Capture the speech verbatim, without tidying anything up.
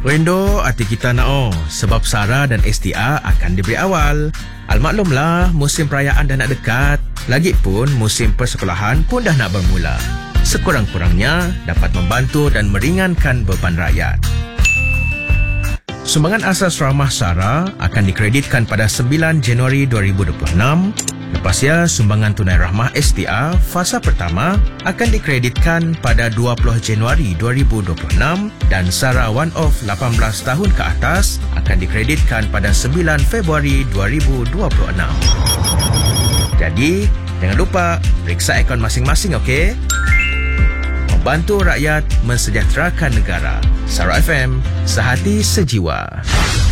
Rindo hati kita nak oh, sebab Sarah dan S T A akan diberi awal. Almaklumlah, musim perayaan dah nak dekat. Lagipun, musim persekolahan pun dah nak bermula. Sekurang-kurangnya, dapat membantu dan meringankan beban rakyat. Sumbangan asas ramah Sarah akan dikreditkan pada sembilan Januari dua ribu dua puluh enam. Lepasnya, sumbangan tunai rahmah S T A fasa pertama akan dikreditkan pada dua puluh Januari dua ribu dua puluh enam dan Sarah one off lapan belas tahun ke atas akan dikreditkan pada sembilan Februari dua ribu dua puluh enam. Jadi, jangan lupa periksa akaun masing-masing, okey? Membantu rakyat mensejahterakan negara. Sarah F M, sehati sejiwa.